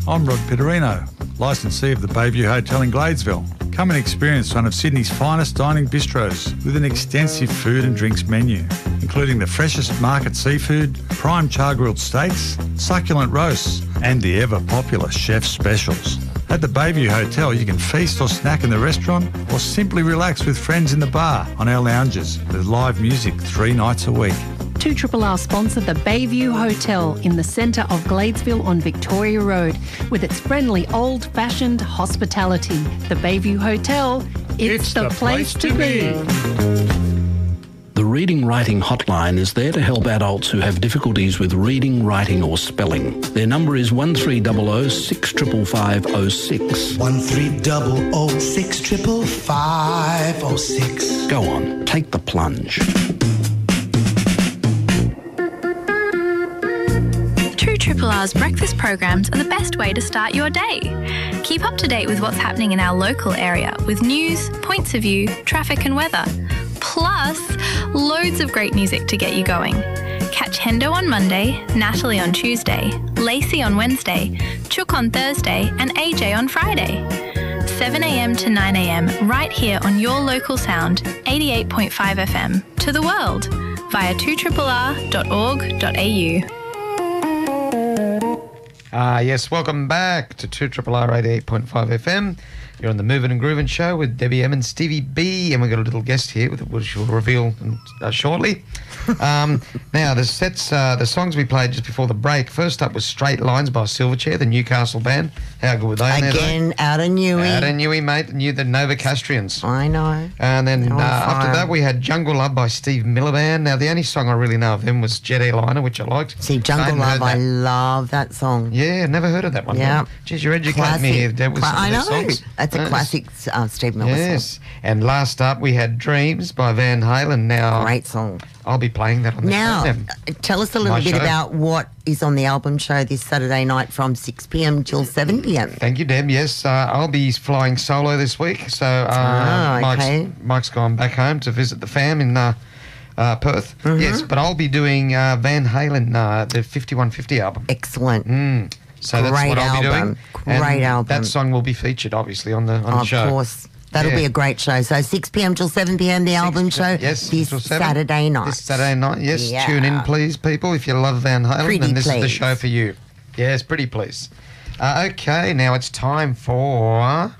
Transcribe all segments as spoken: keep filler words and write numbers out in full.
I'm Rod Pitterino, licensee of the Bayview Hotel in Gladesville. Come and experience one of Sydney's finest dining bistros with an extensive food and drinks menu, including the freshest market seafood, prime char-grilled steaks, succulent roasts, and the ever-popular chef's specials. At the Bayview Hotel, you can feast or snack in the restaurant or simply relax with friends in the bar on our lounges with live music three nights a week. two R R sponsor the Bayview Hotel in the centre of Gladesville on Victoria Road with its friendly old-fashioned hospitality. The Bayview Hotel, it's, it's the, the place, place to be. The Reading Writing Hotline is there to help adults who have difficulties with reading, writing or spelling. Their number is one three zero zero six five five zero six. one three zero zero six five five zero six. Go on, take the plunge. two R R R's breakfast programs are the best way to start your day. Keep up to date with what's happening in our local area with news, points of view, traffic and weather. Plus, loads of great music to get you going. Catch Hendo on Monday, Natalie on Tuesday, Lacey on Wednesday, Chook on Thursday and A J on Friday. seven a m to nine a m right here on your local sound, eighty-eight point five F M, to the world via two R R R dot org dot a u. Ah, yes, welcome back to two R R R eighty-eight point five F M. You're on the Movin' and Groovin' show with Debbie M and Stevie B, and we've got a little guest here, which we'll reveal uh, shortly. Um, now, the sets, uh, the songs we played just before the break, first up was Straight Lines by Silverchair, the Newcastle band. How good were they? Again, out of Newey. Out of Newey, mate. The, new, the Novocastrians. I know. And then uh, after that, we had Jungle Love by Steve Miller Band. Now, the only song I really know of them was Jet Airliner, which I liked. See, Jungle Love, I love that song. Yeah, never heard of that one. Yeah. Geez, you're educating me here, Deb, with Cla- some I of know. these songs. That's a yes. classic uh, Steve Miller yes. song. Yes. And last up, we had Dreams by Van Halen. Now, great song. I'll be playing that on the now, show. Now, tell us a little My bit show. about what is on the album show this Saturday night from six p m till seven p m. Thank you, Deb. Yes, uh, I'll be flying solo this week. So uh, ah, okay. Mike's, Mike's gone back home to visit the fam in uh, uh, Perth. Mm-hmm. Yes, but I'll be doing uh, Van Halen, uh, the fifty-one fifty album. Excellent. Mm. So Great that's what I'll album. be doing. Great and album. That song will be featured, obviously, on the, on oh, the show. Of course. That'll yeah. be a great show. So six p m till seven p m the album show yes, this Saturday night. This Saturday night, yes. Yeah. Tune in, please, people. If you love Van Halen, Pretty then this please. is the show for you. Yes, pretty please. Uh, okay, now it's time for...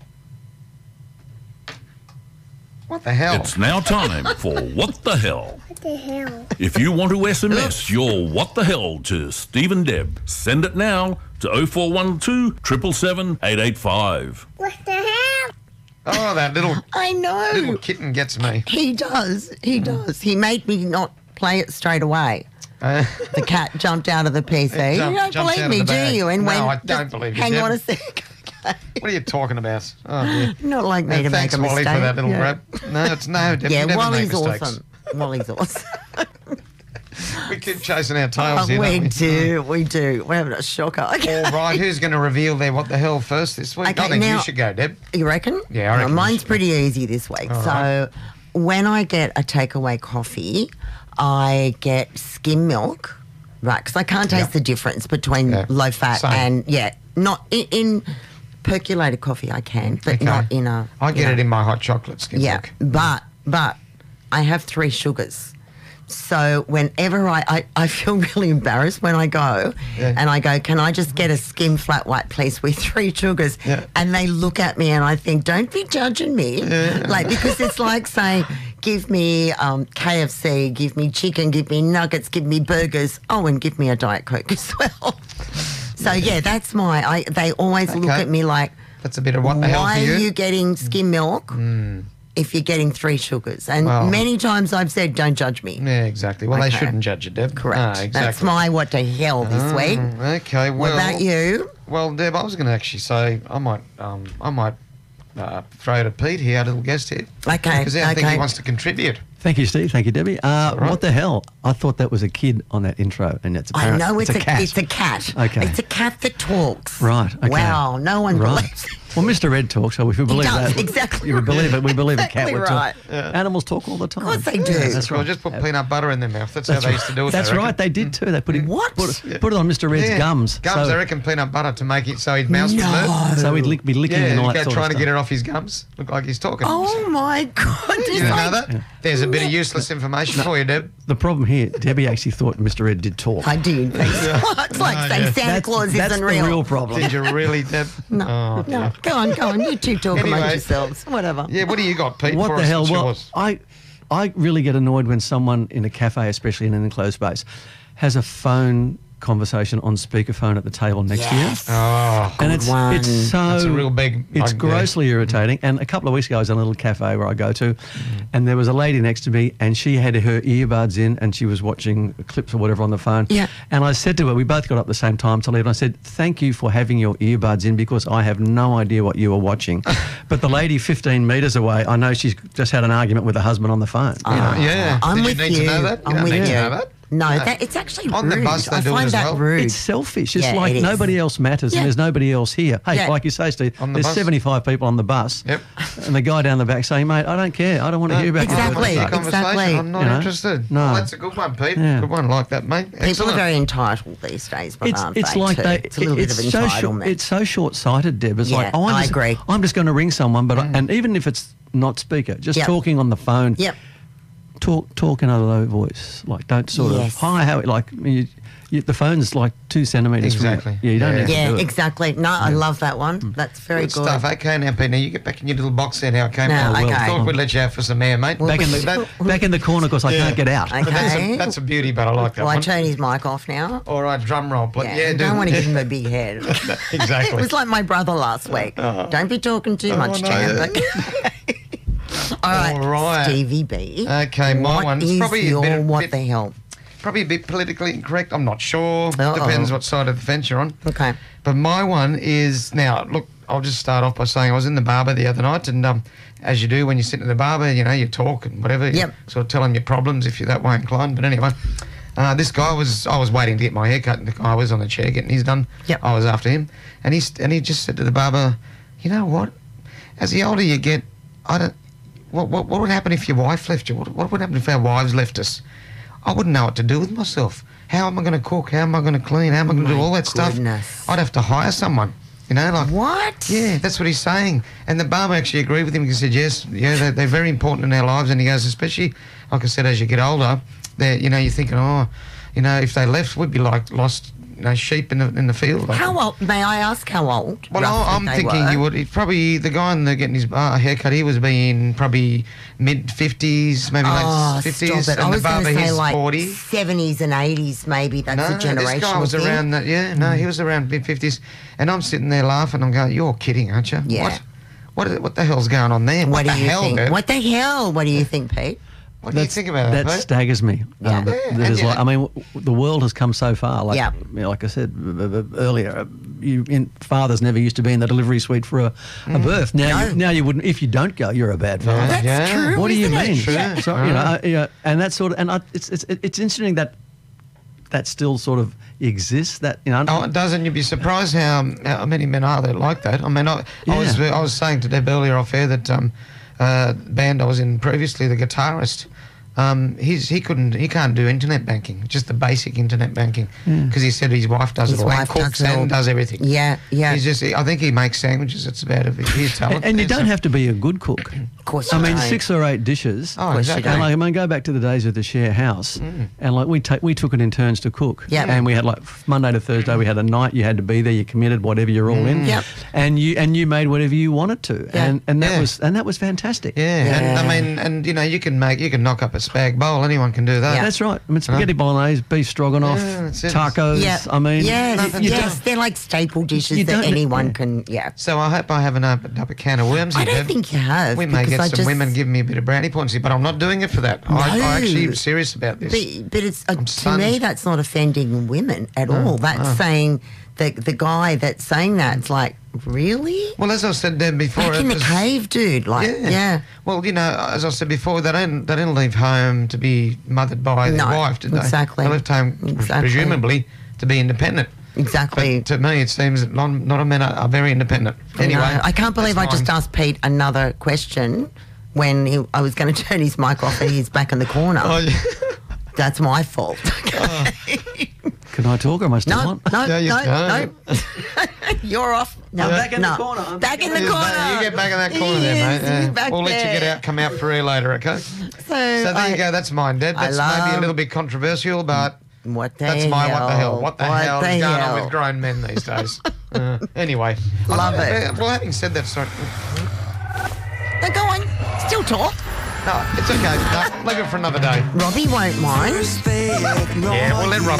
What the hell? It's now time for What the Hell. What the hell? If you want to S M S your What the Hell to Steve and Deb, send it now to oh four one two, seven seven seven, eight eight five. What the hell? Oh, that little I know. little kitten gets me. He does. He does. He made me not play it straight away. Uh, the cat jumped out of the P C. Jumped, you don't believe me, do you? And no, when, I don't believe you. Hang Deb. on a sec. Okay. What are you talking about? Oh, dear. Not like me uh, to thanks, make a Wally, mistake. for that little yeah. rap. No, it's no. Deb, Yeah, you never Wally's make mistakes. awesome. Wally's awesome. We keep chasing our tails Oh, here, we don't we? do, we do. We're having a shocker. All right, who's going to reveal their What the Hell first this week? Okay, I think now- you should go, Deb. You reckon? Yeah, I reckon you mine's should. pretty easy this week. All so right. when I get a takeaway coffee, I get skim milk, right? Because I can't taste Yeah. the difference between Yeah. low fat Same. and, yeah, not in, in percolated coffee I can, but Okay. not in a... I you get know. it in my hot chocolate skim Yeah, milk. but, but I have three sugars. So whenever I, I, I feel really embarrassed when I go Yeah. and I go, can I just get a skim flat white, please, with three sugars? Yeah. And they look at me and I think, don't be judging me. Like, because it's like saying, give me um, K F C, give me chicken, give me nuggets, give me burgers. Oh, and give me a Diet Coke as well. So, yeah, that's my, I, they always look Okay. at me like, That's a bit of what the hell why for you? are you getting skim milk if you're getting three sugars? And Well- many times I've said, don't judge me. Yeah, exactly. Well, Okay. they shouldn't judge you, Deb. Correct. Ah, exactly. That's my what the hell this week. Mm, okay, well. What about you? Well, Deb, I was going to actually say I might, um, I might uh, throw to Pete here, our little guest here. Okay, Because I think okay. he wants to contribute. Thank you, Steve. Thank you, Debbie. Uh, right. What the hell? I thought that was a kid on that intro, and it's I apparent know it's, a, cat. It's a cat. Okay. It's a cat that talks. Right, okay. Wow, no one Right. believes it. Well, Mister Ed talks, so if we believe does, that, exactly you would believe it. We believe Exactly a cat would right. talk. Animals talk all the time. Of course they do. Yeah, That's that's right. right. Just put peanut butter in their mouth. That's, That's how they right. used to do it. That's I reckon. right. They did too. They put it. What? Put it, put it on Mister Ed's Yeah. gums. Gums, so, I reckon peanut butter to make it so his mouth would No. move. so he'd lick, be licking Yeah, and all he'd that go sort trying of to get stuff. it off his gums. Look like he's talking. Oh my God! You It's didn't like, know that? There's a bit of useless information for you, Deb. The problem here, Debbie actually thought Mister Ed did talk. I do. It's like No, saying yeah. Santa That's, Claus that's isn't the real. real problem. Did you really, Deb? No, Oh, no. Go on, go on. You two talk amongst Anyway. yourselves. Whatever. Yeah, what do you got, Pete? What for the us? hell? What's Well, yours? I, I really get annoyed when someone in a cafe, especially in an enclosed space, has a phone conversation on speakerphone at the table next Yes. to you. Oh, And it's one. it's so That's a real big It's bugbear. grossly irritating. And a couple of weeks ago, I was in a little cafe where I go to, and there was a lady next to me, and she had her earbuds in, and she was watching clips or whatever on the phone. Yeah. And I said to her, we both got up at the same time to leave, and I said, "Thank you for having your earbuds in because I have no idea what you were watching." But the lady fifteen metres away, I know she's just had an argument with her husband on the phone. you know. yeah. I'm Did with you need you. to know that? You I'm don't with need to you. know that. No, No. that it's actually On the rude. bus they I do it find as that well. rude. It's selfish. It's Yeah, like it is. nobody else matters Yeah. and there's nobody else here. Hey, Yeah. like you say, Steve, On the there's bus. seventy-five people on the bus. Yep. And the guy down the back saying, mate, I don't care. I don't want to No, hear about Exactly. your Conversation. conversation." Exactly. I'm not You know? interested. No. Well, that's a good one, Pete. Yeah. Good one, like that, mate. People are Excellent. very entitled these days, but It's, aren't it's they? like too? they. It's a little it's bit of so short, entitlement. it's so short-sighted, Deb. It's Yeah, like, oh, I'm I just, agree. I'm just going to ring someone, but I, and even if it's not speaker, just Yep. talking on the phone. Yep. Talk, talk in a low voice. Like, don't sort Yes. of hi, how like you, you, the phone's like two centimeters. Exactly. From you. Yeah, you don't Yeah. need to Yeah, do it. exactly. No, I love that one. That's very Good good. stuff. Okay, now, Pete. Now you get back in your little box there now, okay? No, mate? okay. I thought we'd let you out for some air, mate. Back in the that, back in the corner because I Yeah. can't get out. Okay. but that's, a, that's a beauty, but I like that Well, I one. turn his mic off now. All right, drum roll. But Yeah, yeah, I dude. don't want to give him a big head. Exactly. It was like my brother last week. Don't be talking too Oh, much, no, Champ. yeah. All right, All right. Stevie B. Okay, my what one. It's is probably a your bit of- what bit- the hell? Probably a bit politically incorrect. I'm not sure. Uh-oh. Depends what side of the fence you're on. Okay. But my one is now. Look, I'll just start off by saying I was in the barber the other night, and um, as you do when you sit in the barber, you know, you talk and whatever. You Yep. sort of tell them your problems if you're that way inclined. But anyway, uh, this guy was. I was waiting to get my hair cut, and the guy was on the chair getting his done. Yep. I was after him, and he and he just said to the barber, "You know what? As the older you get, I don't. What what, what would happen if your wife left you? What, what would happen if our wives left us? I wouldn't know what to do with myself. How am I going to cook? How am I going to clean? How am I going to do My all that goodness. stuff? I'd have to hire someone. You know, like What? yeah, that's what he's saying. And the barber actually agreed with him. He said, yes, yeah, they're, they're very important in our lives. And he goes, especially, like I said, as you get older, they're, you know, you're thinking, oh, you know, if they left, we'd be like lost, you know, sheep in the in the field. Like, How old? May I ask how old? well, roughly I- I'm they thinking were? you would. He'd probably the guy in the getting his uh, haircut. He was being probably mid fifties, maybe Oh, late fifties, stop it. I and the was going barber to say he's like forty. seventies and eighties, maybe. That's No, a generational this guy was thing. around that. Yeah, no, he was around mid fifties, and I'm sitting there laughing. I'm going, "You're kidding, aren't you? Yeah. What? What, is- what the hell's going on there? What, What, do the you hell, think? dude? What the hell? What do you think, Pete? What do you That's- think about that, That mate? staggers me. Yeah. Uh, that- Yeah, that and is yeah. like, I mean, w- the world has come so far. Like, Yeah. you know, like I said b- b- b- earlier, uh, you, in, fathers never used to be in the delivery suite for a, a birth. Now, No. you, now you wouldn't. If you don't go, you're a bad father. That's Yeah. true. What do you isn't it? mean? True. So, you know, uh, yeah, and that sort of, and I, it's it's it's interesting that that still sort of exists. That you know, Oh, it doesn't. You'd be surprised how, how many men are there like that. I mean, I, I was Yeah. I was saying to Deb earlier off air that um, uh, band I was in previously, the guitarist, um, he's he couldn't he can't do internet banking, just the basic internet banking, because he said his wife does His it all, and wife cooks does it all. and does everything. Yeah, yeah. He's just I think he makes sandwiches. That's about it. His talent. and, and you There's don't a- have to be a good cook. Of course I you mean, don't. six or eight dishes. Oh, course you exactly. And like, I mean, go back to the days of the share house, and like we take we took it in turns to cook. Yep. And we had like Monday to Thursday, we had a night. You had to be there. You committed whatever you're all in. Yep. And you and you made whatever you wanted to. Yeah. And and that Yeah. was and that was fantastic. Yeah, and I Yeah. mean, and you know, you can make you can knock up a spag bowl. Anyone can do that. Yeah. That's right. I mean, spaghetti bolognese, beef stroganoff, Yeah, that's it. tacos. Yeah. I mean, yes, nothing you to yes, don't- they're like staple dishes you that don't- anyone yeah. can. Yeah. So I hope I haven't opened up a can of worms. I here, don't Deb. think you have. We may because get I some just- women giving me a bit of brownie points here, but I'm not doing it for that. I, I No. actually am serious about this. But, but it's uh, to stunned. me that's not offending women at all. That's saying the the guy that's saying that it's like really Well, as I said Deb, before, back in it the was- cave, dude. Like Yeah. yeah, Well, you know, as I said before, they don't they don't leave home to be mothered by their No, wife, did they? exactly. They left home Exactly. presumably to be independent. Exactly. But to me, it seems that not, not a men are, are very independent. Anyway, No, I can't believe I that's just fine. asked Pete another question when he, I was going to turn his mic off and he's back in the corner. Oh, yeah. That's my fault. Can I talk or am I still No, on? no, Yeah, you no, can. no. You're off. No, I'm back in the no. corner. I'm back in the You corner. get back in that corner there, Yes, mate. he's Yeah. back We'll let you there. get out, come out for air later, okay? So, So there I- you go. That's mine, Deb. I That's maybe a love- little bit controversial, but What the that's hell? my what the hell. What the hell the is going hell? on with grown men these days? uh, anyway. Love I- it. uh, Well, having said that, sorry. No, go on. Still talk. No, it's okay. No, leave it for another day. Robbie won't mind. Yeah, we'll let Rob.